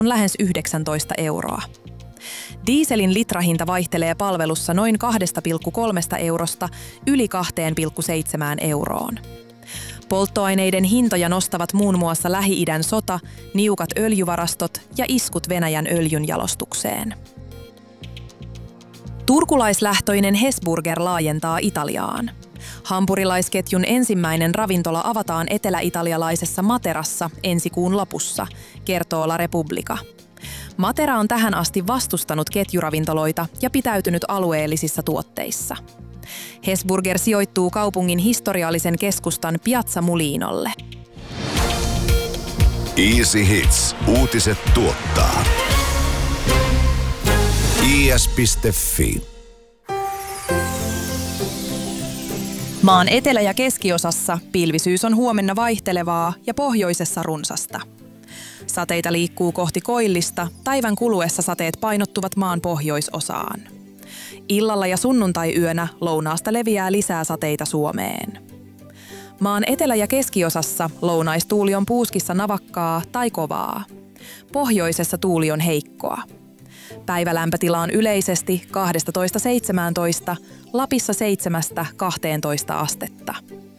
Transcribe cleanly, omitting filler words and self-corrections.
on lähes 19 euroa. Dieselin litrahinta vaihtelee palvelussa noin 2,3 eurosta yli 2,7 euroon. Polttoaineiden hintoja nostavat muun muassa Lähi-idän sota, niukat öljyvarastot ja iskut Venäjän öljynjalostukseen. Turkulaislähtöinen Hesburger laajentaa Italiaan. Hampurilaisketjun ensimmäinen ravintola avataan eteläitalialaisessa Materassa ensi kuun lopussa, kertoo La Repubblica. Matera on tähän asti vastustanut ketjuravintoloita ja pitäytynyt alueellisissa tuotteissa. Hesburger sijoittuu kaupungin historiallisen keskustan Piazza Mulinolle. Easy Hits. Uutiset tuottaa. is.fi. Maan etelä- ja keskiosassa pilvisyys on huomenna vaihtelevaa ja pohjoisessa runsasta. Sateita liikkuu kohti koillista, päivän kuluessa sateet painottuvat maan pohjoisosaan. Illalla ja sunnuntai-yönä lounaasta leviää lisää sateita Suomeen. Maan etelä- ja keskiosassa lounaistuuli on puuskissa navakkaa tai kovaa. Pohjoisessa tuuli on heikkoa. Päivälämpötila on yleisesti 12–17, Lapissa 7–12 astetta.